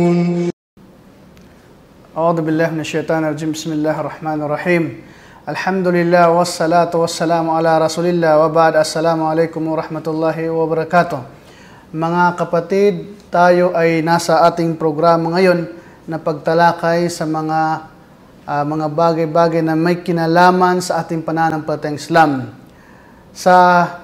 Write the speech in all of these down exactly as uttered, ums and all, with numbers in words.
A'udhu billahi minash shaitanir rajim. Bismillahir rahmanir rahim. Alhamdulillah wassalatu wassalamu ala Rasulillah wa ba'd. Assalamu alaikum warahmatullahi wabarakatuh. Mga kapatid, tayo ay nasa ating programa ngayon na pagtalakay sa mga uh, mga bagay-bagay na may kinalaman sa ating pananampalatayang Islam. Sa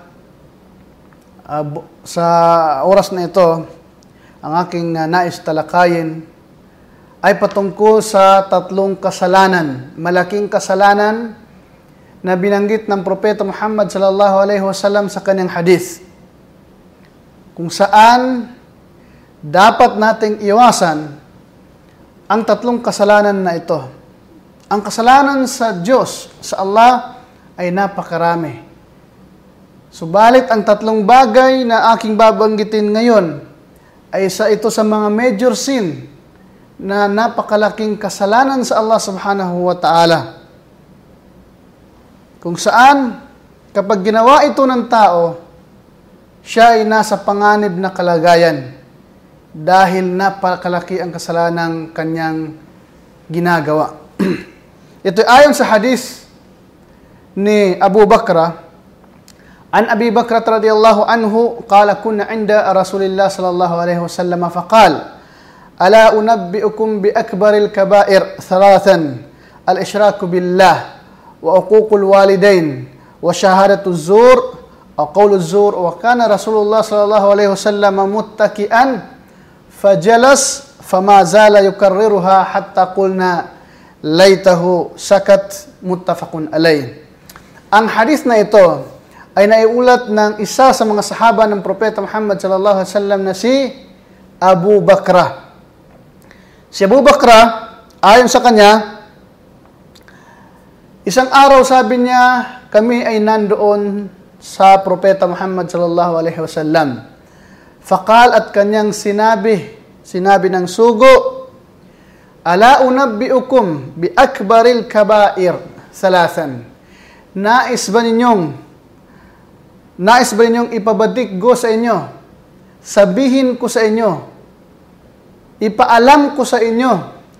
uh, sa oras na ito, ang aking uh, nais talakayin ay patungkol sa tatlong kasalanan, malaking kasalanan na binanggit ng Propeta Muhammad sallallahu alaihi wasallam sa kanyang hadith, kung saan dapat nating iwasan ang tatlong kasalanan na ito. Ang kasalanan sa Diyos, sa Allah, ay napakarami. Subalit ang tatlong bagay na aking babanggitin ngayon ay isa ito sa mga major sin na napakalaking kasalanan sa Allah subhanahu wa ta'ala. Kung saan, kapag ginawa ito ng tao, siya ay nasa panganib na kalagayan dahil napakalaki ang kasalanang kanyang ginagawa. Ito ayon sa hadith ni Abu Bakra, an Abi Bakra radhiyallahu anhu, qala kunna 'inda Rasulillah sallallahu alaihi wasallam faqala ala unabbi'ukum bi akbaril kaba'ir thalathan al-ishraku billah wa uququl walidain wa shahadatu zur wa qawlu zur. Wa kana Rasulullah sallallahu alaihi wasallam muttaki'an fajalas fama zala yukarriruha hatta qulna laitahu sakat, muttafaqun alayh. Ang hadith na ito ay naiulat ng isa sa mga sahaba ng Propeta Muhammad sallallahu alaihi wasallam na si Abu Bakra. Si Abu Bakra, ayon sa kanya, isang araw sabi niya, kami ay nandoon sa Propeta Muhammad sallallahu alaihi wasallam. Faqal, at kanyang sinabi, sinabi ng sugo, ala unabbi'ukum bi akbaril kaba'ir thalathan. Nais ba ninyong Nais ba ninyong ipabatik ko sa inyo? Sabihin ko sa inyo, ipaalam ko sa inyo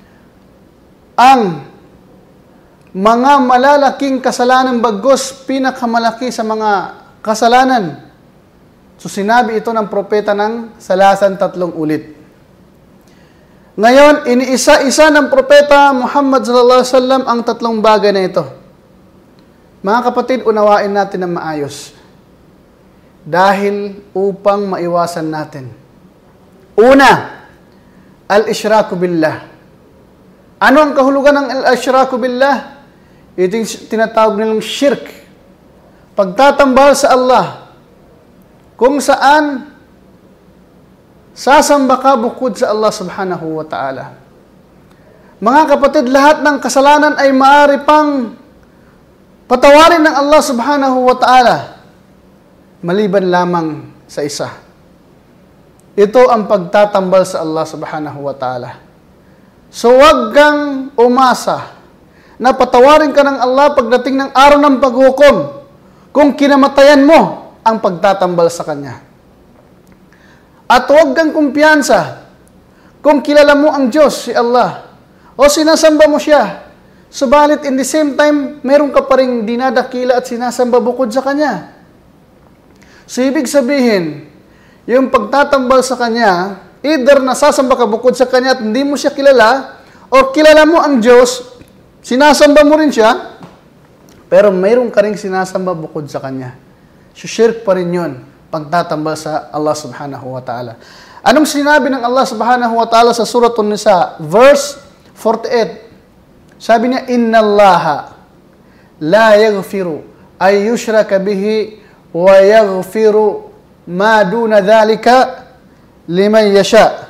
ang mga malalaking kasalanan, bagos pinakamalaki sa mga kasalanan. So sinabi ito ng propeta ng salasan, tatlong ulit. Ngayon, iniisa-isa ng propeta Muhammad sallallahu alaihi wasallam ang tatlong bagay na ito. Mga kapatid, unawain natin ng maayos. Dahil upang maiwasan natin. Una, al-ishraku billah. Ano ang kahulugan ng al-ishraku billah? Ito yung tinatawag nilang shirk. Pagtatambal sa Allah. Kung saan sasamba ka bukod sa Allah subhanahu wa ta'ala. Mga kapatid, lahat ng kasalanan ay maaari pang patawarin ng Allah subhanahu wa ta'ala, maliban lamang sa isa. Ito ang pagtatambal sa Allah subhanahu wa ta'ala. So wag kang umasa na patawarin ka ng Allah pagdating ng araw ng paghukom kung kinamatayan mo ang pagtatambal sa Kanya. At wag kang kumpiyansa kung kilala mo ang Diyos, si Allah, o sinasamba mo siya, subalit in the same time, meron ka pa rin dinadakila at sinasamba bukod sa Kanya. So, ibig sabihin, yung pagtatambal sa Kanya, either nasasamba ka bukod sa Kanya at hindi mo siya kilala, o kilala mo ang Diyos, sinasamba mo rin siya, pero mayroon ka rin sinasamba bukod sa Kanya. So, shirk pa rin yun, pagtatambal sa Allah subhanahu wa ta'ala. Anong sinabi ng Allah subhanahu wa ta'ala sa Surah An-Nisa, verse forty-eight? Sabi niya, inna Allaha la yaghfiru ay yushraka bihi wa yaghfiru ma duna dhalika liman yasha.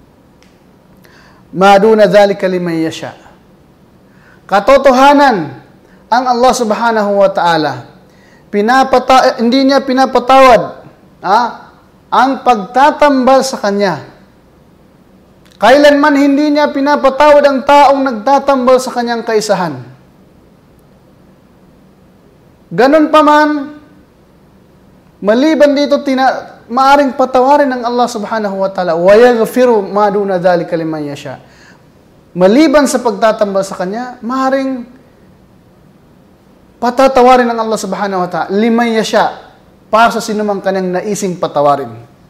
Ma duna dhalika liman yasha. Katotohanan, ang Allah subhanahu wa ta'ala, pinapata hindi niya pinapatawad ah, ang pagtatambal sa Kanya. Kailanman hindi niya pinapatawad ang taong nagtatambal sa Kanyang kaisahan. Ganon pa man, maliban dito, tina, maaring patawarin ng Allah subhanahu wa ta'ala. Wa yaghfiru ma duna dhalika liman yasha. Maliban sa pagtatambal sa Kanya, maaring patatawarin ng Allah subhanahu wa ta'ala liman yasha para sa sinumang Kanyang naising patawarin.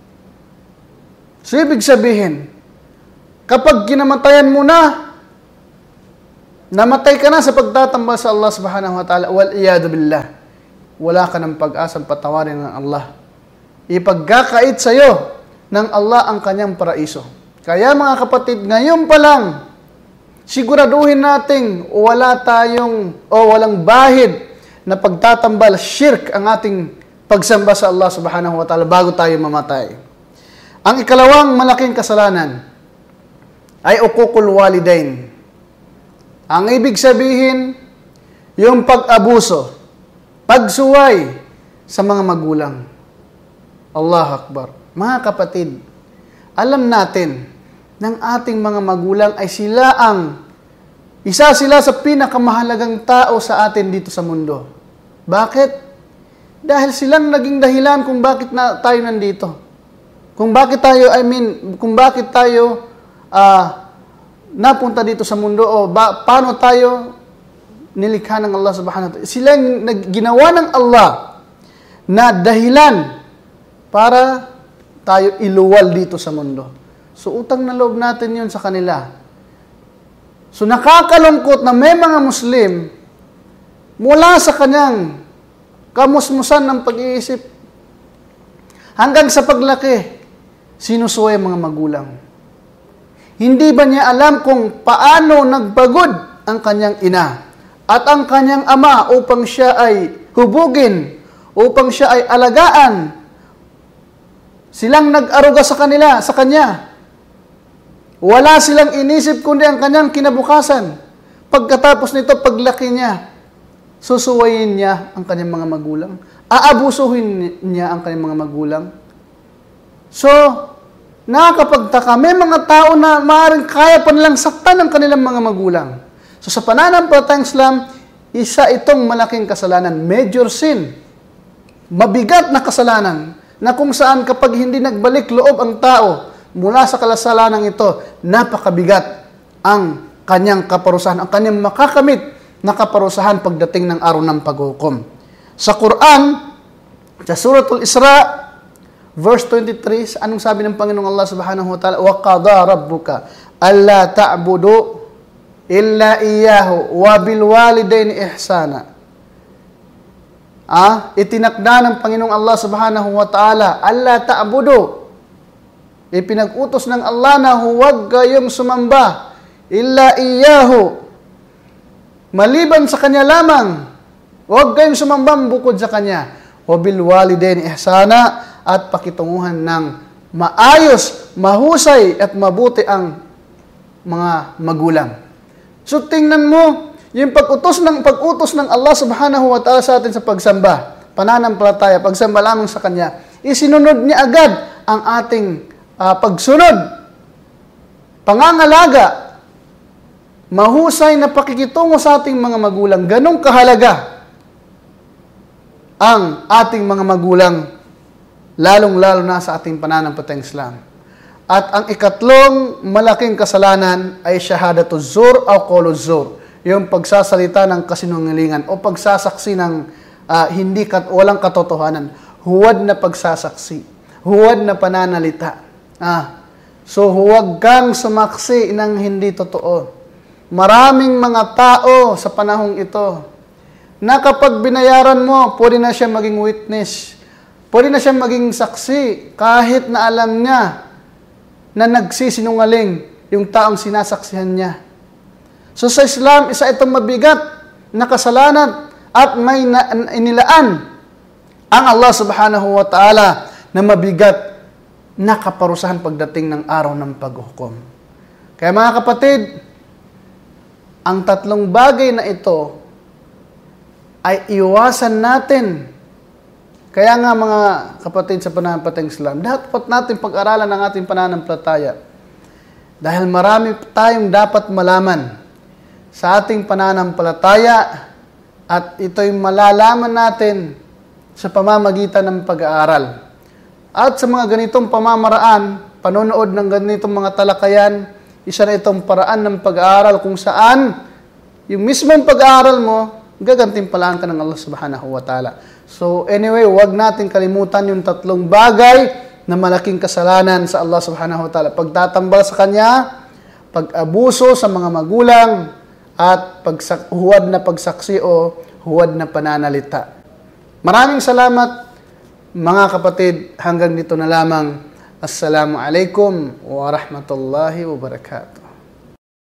So, ibig sabihin, kapag kinamatayan mo na, namatay ka na sa pagtatambal sa Allah subhanahu wa ta'ala, wal iyadu billah, wala ka ng pag-asang patawarin ng Allah. Ipagkakait sa iyo ng Allah ang Kanyang paraiso. Kaya mga kapatid, ngayon pa lang, siguraduhin nating wala tayong o walang bahid na pagtatambal, shirk ang ating pagsamba sa Allah subhanahu wa ta'ala bago tayo mamatay. Ang ikalawang malaking kasalanan ay uququl walidain. Ang ibig sabihin, yung pag-abuso, pagsuway sa mga magulang. Allah Akbar. Mga kapatid, alam natin ng ating mga magulang ay sila ang isa sila sa pinakamahalagang tao sa atin dito sa mundo. Bakit? Dahil silang naging dahilan kung bakit na tayo nandito. Kung bakit tayo, I mean, kung bakit tayo uh, napunta dito sa mundo o ba, paano tayo nilikha ng Allah subhanahu wa ta'ala. Sila yung ginawa ng Allah na dahilan para tayo iluwal dito sa mundo. So, utang na loob natin yun sa kanila. So, nakakalungkot na may mga Muslim mula sa kanyang kamusmusan ng pag-iisip hanggang sa paglaki, sinusuway ang mga magulang. Hindi ba niya alam kung paano nagpagod ang kanyang ina at ang kanyang ama upang siya ay hubugin, upang siya ay alagaan? Silang nag-aruga sa kanila, sa kanya. Wala silang inisip kundi ang kanyang kinabukasan. Pagkatapos nito, paglaki niya, susuwayin niya ang kanyang mga magulang. Aabusuhin niya ang kanyang mga magulang. So, nakakapagtaka, may mga tao na maaaring kaya pa nilang saktan ng kanilang mga magulang. So, sa pananampalatayang Islam, isa itong malaking kasalanan, major sin, mabigat na kasalanan, na kung saan kapag hindi nagbalik loob ang tao mula sa kasalanan ito, napakabigat ang kanyang kaparusahan, ang kanyang makakamit na kaparusahan pagdating ng araw ng paghukom. Sa Quran, sa Suratul Isra, verse twenty-three, anong sabi ng Panginoong Allah subhanahu wa ta'ala? Wa qada rabbuka alla ta'budu illa iyyahu wa bil walidaini ihsana. Ah, itinakda ng Panginoong Allah subhanahu wa ta'ala, alla ta'budu. Ipinag-utos ng Allah na huwag kayong sumamba illa iyyahu. Maliban sa Kanya lamang. Huwag kayong sumamba bukod sa Kanya. Wa bil walidaini ihsana, at pakitunguhan ng maayos, mahusay at mabuti ang mga magulang. So tingnan mo, yung pag-utos ng pag-utos ng Allah subhanahu wa ta'ala sa atin sa pagsamba, pananampalataya, pagsamba lamang sa Kanya, isinunod niya agad ang ating uh, pagsunod, pangangalaga, mahusay na pakikitungo sa ating mga magulang. Ganong kahalaga ang ating mga magulang, lalong-lalo na sa ating pananampalatayang Islam. At ang ikatlong malaking kasalanan ay shahadatu zur o qawlu zur, yung pagsasalita ng kasinungalingan o pagsasaksi ng uh, hindi kat walang katotohanan, huwad na pagsasaksi, huwad na pananalita. Ah, so huwag kang sumaksi ng hindi totoo. Maraming mga tao sa panahong ito na kapag binayaran mo, pwede na siya maging witness. Pwede na siya maging saksi kahit na alam niya na nagsisinungaling yung taong sinasaksihan niya. So sa Islam, isa itong mabigat na kasalanan at may na, inilaan ang Allah subhanahu wa ta'ala na mabigat na kaparusahan pagdating ng araw ng paghukom. Kaya mga kapatid, ang tatlong bagay na ito ay iwasan natin. Kaya nga mga kapatid sa pananampalatayang Islam, dapat natin pag-aralan ang ating pananampalataya. Dahil marami tayong dapat malaman sa ating pananampalataya at ito'y malalaman natin sa pamamagitan ng pag-aaral. At sa mga ganitong pamamaraan, panonood ng ganitong mga talakayan, isa na itong paraan ng pag-aaral kung saan yung mismong pag-aaral mo, gagantimpalaan ka ng Allah subhanahu wa ta'ala. So anyway, huwag natin kalimutan yung tatlong bagay na malaking kasalanan sa Allah subhanahu wa ta'ala. Pagtatambal sa Kanya, pag-abuso sa mga magulang, at pagsak huwad na pagsaksi o huwad na pananalita. Maraming salamat mga kapatid. Hanggang dito na lamang. Assalamu alaikum wa rahmatullahi wa barakatuh.